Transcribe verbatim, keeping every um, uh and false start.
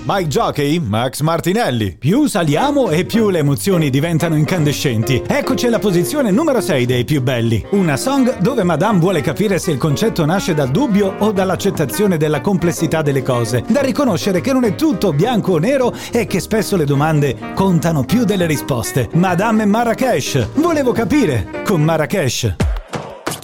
Mike Jockey, Max Martinelli. Più saliamo e più le emozioni diventano incandescenti. Eccoci alla posizione numero sei dei più belli. Una song dove Madame vuole capire se il concetto nasce dal dubbio o dall'accettazione della complessità delle cose, da riconoscere che non è tutto bianco o nero e che spesso le domande contano più delle risposte. Madame e Marrakesh. Volevo capire con Marrakesh.